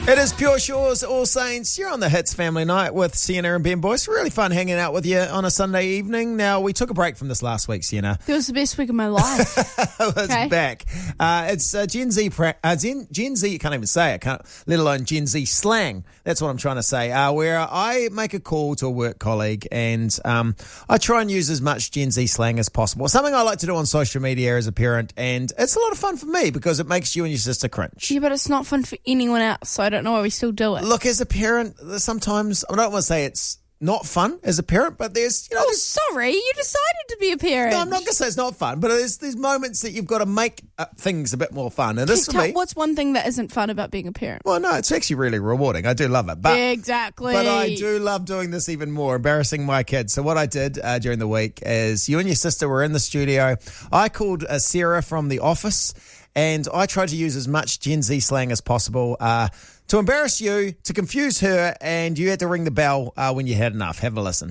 It is Pure Shores, All Saints. You're on the Hits Family Night with Sienna and Ben Boyce. Really fun hanging out with you on a Sunday evening. Now, we took a break from this last week, Sienna. It was the best week of my life. It's back. It's Gen Z, Gen Z, you can't even say it, let alone Gen Z slang. That's what I'm trying to say. Where I make a call to a work colleague and I try and use as much Gen Z slang as possible. Something I like to do on social media as a parent, and it's a lot of fun for me because it makes you and your sister cringe. Yeah, but it's not fun for anyone else, so I don't know why we still do it. Look, as a parent, sometimes, I don't want to say it's not fun as a parent, but there's, Sorry, you decided to be a parent. No, I'm not going to say it's not fun, but there's moments that you've got to make things a bit more fun. And this for me, what's one thing that isn't fun about being a parent? Well, no, it's actually really rewarding. I do love it. But, exactly. But I do love doing this even more, embarrassing my kids. So what I did during the week is you and your sister were in the studio. I called Sarah from the office, and I tried to use as much Gen Z slang as possible to embarrass you, to confuse her, and you had to ring the bell when you had enough. Have a listen.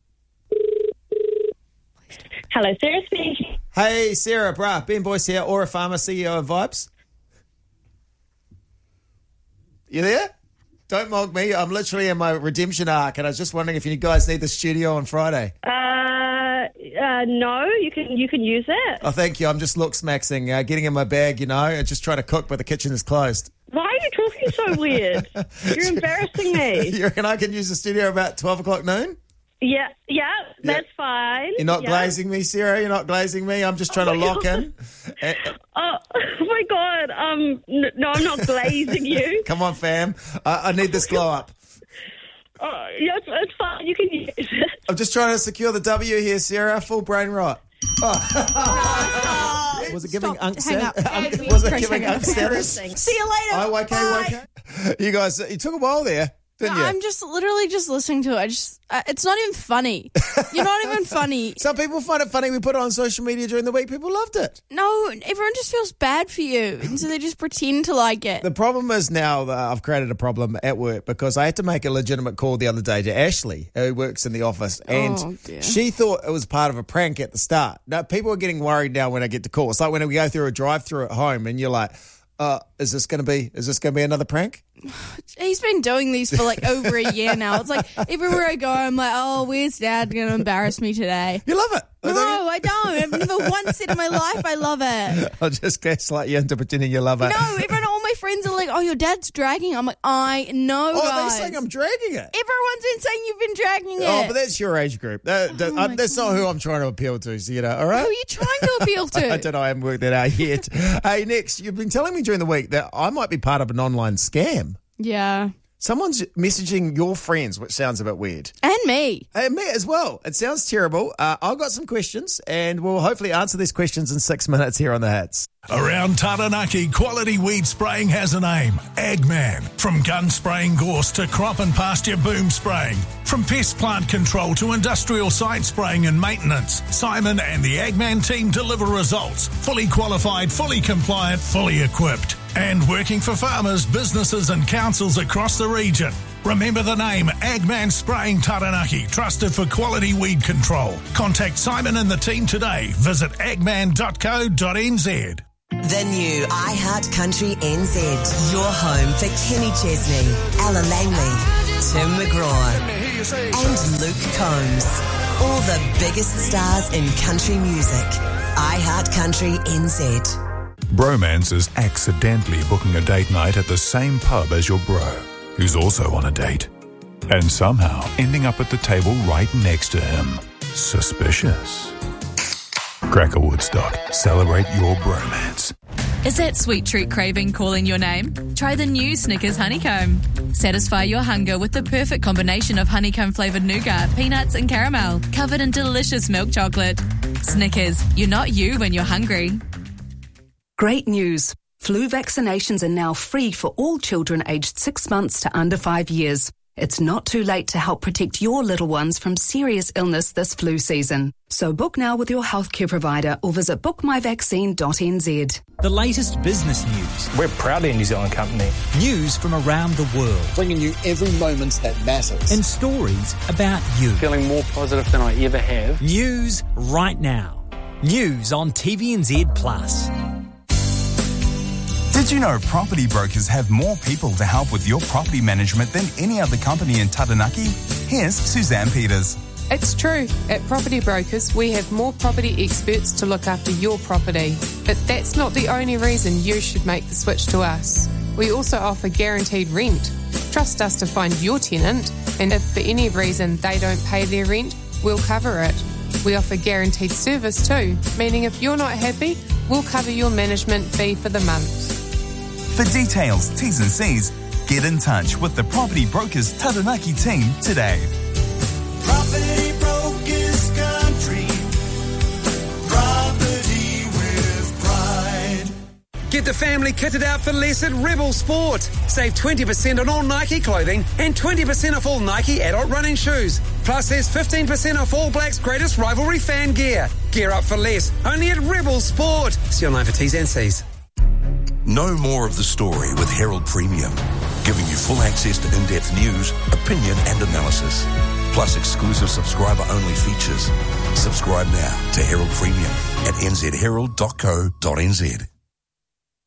Hello, Sarah speaking. Hey, Sarah, Ben Boyce here, Aura Farmer, CEO of Vibes. You there? Don't mock me. I'm literally in my redemption arc, and I was just wondering if you guys need the studio on Friday. No, you can use it. Oh, thank you. I'm just look-smaxing, getting in my bag, just trying to cook, but the kitchen is closed. Why are you talking so weird? You're embarrassing me. You reckon I can use the studio about 12 o'clock noon? Yeah, that's fine. You're not glazing me, Sarah? You're not glazing me? I'm just trying to lock in. Oh my God. No, I'm not glazing you. Come on, fam. I need this glow up. Yeah, it's fine. You can use it. I'm just trying to secure the W here, Sarah. Full brain rot. Oh. Was it giving unk status? Was it giving unk status? See you later. Okay. You guys, it took a while there, didn't you? I'm just literally just listening to it. It's not even funny. You're not even funny. Some people find it funny. We put it on social media during the week. People loved it. No, everyone just feels bad for you, and so they just pretend to like it. The problem is now that I've created a problem at work because I had to make a legitimate call the other day to Ashley, who works in the office, and she thought it was part of a prank at the start. Now, people are getting worried now when I get to call. It's like when we go through a drive-through at home, and you're like, is this going to be another prank? He's been doing these for like over a year now. It's like everywhere I go, I'm like, oh, where's Dad going to embarrass me today? You love it. No, I don't. I've never once said in my life I love it. I'll just gaslight you into pretending you love it. No, all my friends are like, oh, your dad's dragging. I'm like, I know, guys. They're saying I'm dragging it. Everyone's been saying you've been dragging it. Oh, but that's your age group. That's not who I'm trying to appeal to, all right? Who are you trying to appeal to? I don't know. I haven't worked that out yet. Hey, next, you've been telling me during the week that I might be part of an online scam. Yeah. Someone's messaging your friends, which sounds a bit weird. And me. And me as well. It sounds terrible. I've got some questions, and we'll hopefully answer these questions in 6 minutes here on The Hits. Around Taranaki, quality weed spraying has a name, Agman. From gun spraying gorse to crop and pasture boom spraying. From pest plant control to industrial site spraying and maintenance, Simon and the Agman team deliver results. Fully qualified, fully compliant, fully equipped. And working for farmers, businesses and councils across the region. Remember the name, Agman Spraying Taranaki, trusted for quality weed control. Contact Simon and the team today. Visit agman.co.nz. The new iHeart Country NZ. Your home for Kenny Chesney, Ella Langley, Tim McGraw, and Luke Combs. All the biggest stars in country music. iHeart Country NZ. Bromance is accidentally booking a date night at the same pub as your bro, who's also on a date, and somehow ending up at the table right next to him. Suspicious. Cracker Woodstock. Celebrate your bromance. Is that sweet treat craving calling your name? Try the new Snickers Honeycomb. Satisfy your hunger with the perfect combination of honeycomb-flavoured nougat, peanuts and caramel, covered in delicious milk chocolate. Snickers, you're not you when you're hungry. Great news. Flu vaccinations are now free for all children aged 6 months to under 5 years. It's not too late to help protect your little ones from serious illness this flu season. So book now with your healthcare provider or visit bookmyvaccine.nz. The latest business news. We're proudly a New Zealand company. News from around the world. Bringing you every moment that matters. And stories about you. Feeling more positive than I ever have. News right now. News on TVNZ Plus. Did you know property brokers have more people to help with your property management than any other company in Taranaki? Here's Suzanne Peters. It's true. At Property Brokers, we have more property experts to look after your property. But that's not the only reason you should make the switch to us. We also offer guaranteed rent. Trust us to find your tenant, and if for any reason they don't pay their rent, we'll cover it. We offer guaranteed service too, meaning if you're not happy, we'll cover your management fee for the month. For details, T's and C's, get in touch with the Property Brokers Taranaki team today. Property Brokers Country. Property with pride. Get the family kitted out for less at Rebel Sport. Save 20% on all Nike clothing and 20% off all Nike adult running shoes. Plus, there's 15% off All Blacks' greatest rivalry fan gear. Gear up for less, only at Rebel Sport. See online for T's and C's. Know more of the story with Herald Premium, giving you full access to in-depth news, opinion and analysis, plus exclusive subscriber-only features. Subscribe now to Herald Premium at nzherald.co.nz.